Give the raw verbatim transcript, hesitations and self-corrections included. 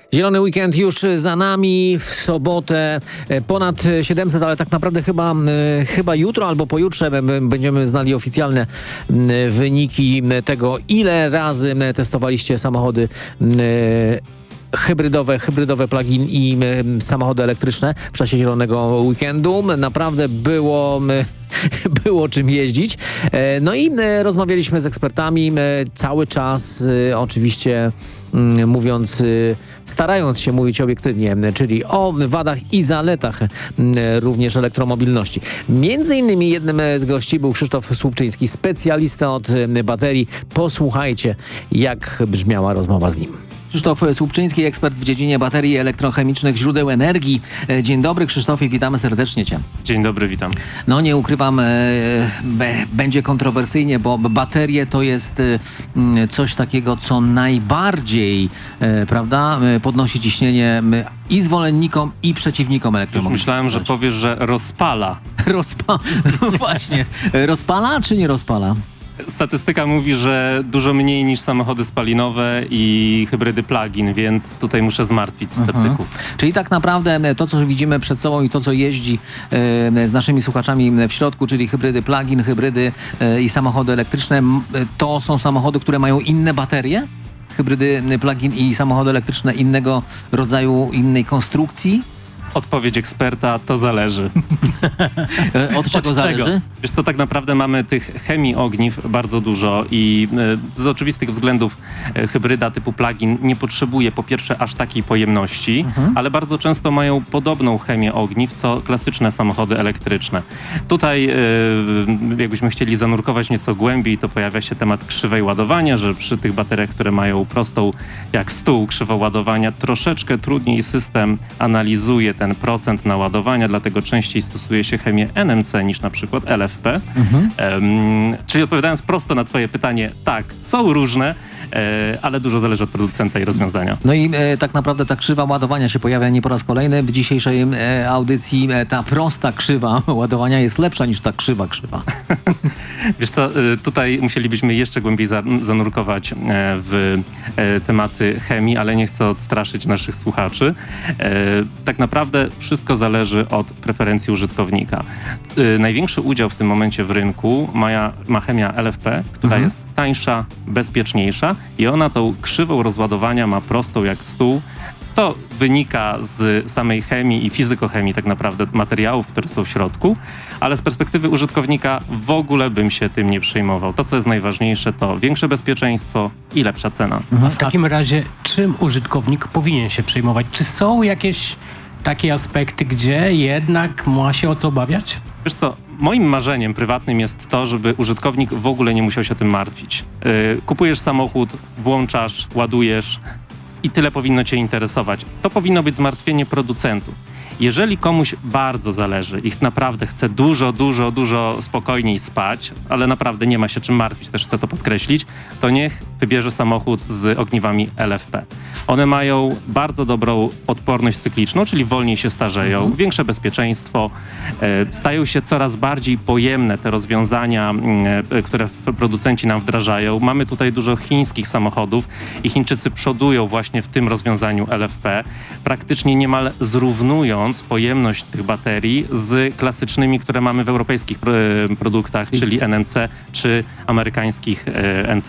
Zielony weekend już za nami, w sobotę ponad siedemset, ale tak naprawdę chyba, chyba jutro albo pojutrze będziemy znali oficjalne wyniki tego, ile razy testowaliście samochody hybrydowe, hybrydowe plug-in i samochody elektryczne w czasie zielonego weekendu. Naprawdę było... było czym jeździć. No i rozmawialiśmy z ekspertami cały czas, oczywiście mówiąc, starając się mówić obiektywnie, czyli o wadach i zaletach również elektromobilności. Między innymi jednym z gości był Krzysztof Słupczyński, specjalista od baterii. Posłuchajcie, jak brzmiała rozmowa z nim. Krzysztof Słupczyński, ekspert w dziedzinie baterii elektrochemicznych, źródeł energii. Dzień dobry, Krzysztofie, witamy serdecznie Cię. Dzień dobry, witam. No nie ukrywam, be, będzie kontrowersyjnie, bo baterie to jest coś takiego, co najbardziej, prawda, podnosi ciśnienie i zwolennikom, i przeciwnikom elektromobilności. Myślałem, że powiesz, że rozpala. Rozpala, no właśnie. Rozpala czy nie rozpala? Statystyka mówi, że dużo mniej niż samochody spalinowe i hybrydy plug-in, więc tutaj muszę zmartwić sceptyków. Mhm. Czyli tak naprawdę to, co widzimy przed sobą i to, co jeździ e, z naszymi słuchaczami w środku, czyli hybrydy plug-in, hybrydy e, i samochody elektryczne, to są samochody, które mają inne baterie? Hybrydy plug-in i samochody elektryczne innego rodzaju, innej konstrukcji? Odpowiedź eksperta, to zależy. Od czego Od zależy? Czego? Wiesz co, tak naprawdę mamy tych chemii ogniw bardzo dużo i z oczywistych względów hybryda typu plug-in nie potrzebuje po pierwsze aż takiej pojemności, mhm. ale bardzo często mają podobną chemię ogniw, co klasyczne samochody elektryczne. Tutaj jakbyśmy chcieli zanurkować nieco głębiej, to pojawia się temat krzywej ładowania, że przy tych bateriach, które mają prostą jak stół krzywą ładowania, troszeczkę trudniej system analizuje ten procent naładowania, dlatego częściej stosuje się chemię N M C niż na przykład L F P. Mhm. Um, czyli odpowiadając prosto na twoje pytanie, tak, są różne, e, ale dużo zależy od producenta i rozwiązania. No i e, tak naprawdę ta krzywa ładowania się pojawia nie po raz kolejny. W dzisiejszej e, audycji e, ta prosta krzywa ładowania jest lepsza niż ta krzywa krzywa. Wiesz co, e, tutaj musielibyśmy jeszcze głębiej za, zanurkować e, w e, tematy chemii, ale nie chcę odstraszyć naszych słuchaczy. E, tak naprawdę wszystko zależy od preferencji użytkownika. Yy, największy udział w tym momencie w rynku ma, ma chemia L F P, która mhm. jest tańsza, bezpieczniejsza i ona tą krzywą rozładowania ma prostą jak stół. To wynika z samej chemii i fizykochemii tak naprawdę materiałów, które są w środku, ale z perspektywy użytkownika w ogóle bym się tym nie przejmował. To, co jest najważniejsze, to większe bezpieczeństwo i lepsza cena. Mhm. A w takim razie czym użytkownik powinien się przejmować? Czy są jakieś takie aspekty, gdzie jednak ma się o co obawiać? Wiesz co, moim marzeniem prywatnym jest to, żeby użytkownik w ogóle nie musiał się tym martwić. Yy, kupujesz samochód, włączasz, ładujesz i tyle powinno cię interesować. To powinno być zmartwienie producentów. Jeżeli komuś bardzo zależy i naprawdę chce dużo, dużo, dużo spokojniej spać, ale naprawdę nie ma się czym martwić, też chcę to podkreślić, to niech wybierze samochód z ogniwami L F P. One mają bardzo dobrą odporność cykliczną, czyli wolniej się starzeją, mhm. większe bezpieczeństwo, e, stają się coraz bardziej pojemne te rozwiązania, e, które producenci nam wdrażają. Mamy tutaj dużo chińskich samochodów i Chińczycy przodują właśnie w tym rozwiązaniu L F P, praktycznie niemal zrównując pojemność tych baterii z klasycznymi, które mamy w europejskich produktach, czyli N M C czy amerykańskich N C.